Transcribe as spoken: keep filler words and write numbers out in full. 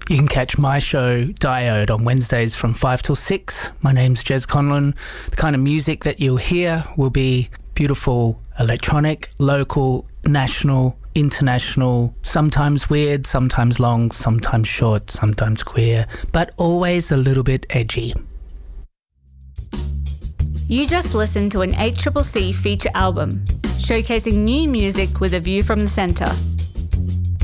You can catch my show, Diode, on Wednesdays from five till six. My name's Jez Conlon. The kind of music that you'll hear will be beautiful electronic, local, national, international, sometimes weird, sometimes long, sometimes short, sometimes queer, but always a little bit edgy. You just listened to an H C C C feature album, showcasing new music with a view from the centre.